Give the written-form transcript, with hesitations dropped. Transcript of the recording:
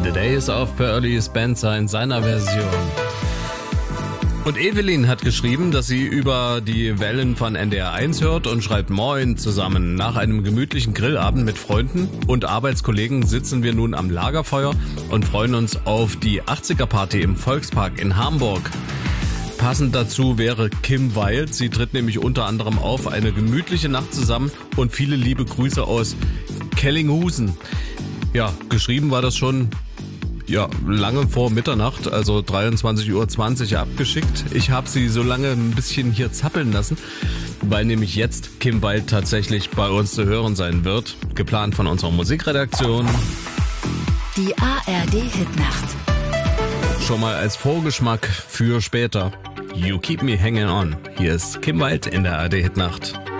The Days of Pearly Spencer in seiner Version. Und Evelyn hat geschrieben, dass sie über die Wellen von NDR 1 hört und schreibt: Moin zusammen. Nach einem gemütlichen Grillabend mit Freunden und Arbeitskollegen sitzen wir nun am Lagerfeuer und freuen uns auf die 80er-Party im Volkspark in Hamburg. Passend dazu wäre Kim Wilde. Sie tritt nämlich unter anderem auf. Eine gemütliche Nacht zusammen und viele liebe Grüße aus Kellinghusen. Ja, geschrieben war das schon lange vor Mitternacht, also 23:20 Uhr abgeschickt. Ich habe sie so lange ein bisschen hier zappeln lassen, weil nämlich jetzt Kim Wilde tatsächlich bei uns zu hören sein wird. Geplant von unserer Musikredaktion. Die ARD-Hitnacht. Schon mal als Vorgeschmack für später. You Keep Me Hanging On. Hier ist Kim Wilde in der ARD-Hitnacht.